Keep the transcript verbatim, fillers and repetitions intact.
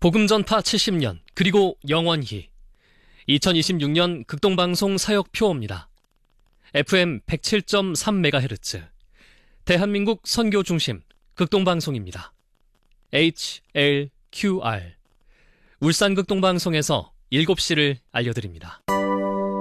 복음 전파 칠십 년, 그리고 영원히. 이천이십육 년 극동방송 사역표입니다. 에프엠 백칠 점 삼 메가헤르츠. 대한민국 선교 중심 극동방송입니다. 에이치 엘 큐 알. 울산 극동방송에서 일곱 시를 알려드립니다.